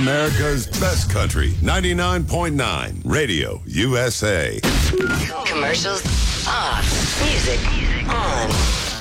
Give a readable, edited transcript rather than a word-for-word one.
America's best country, 99.9 Radio USA. Commercials off. Music on.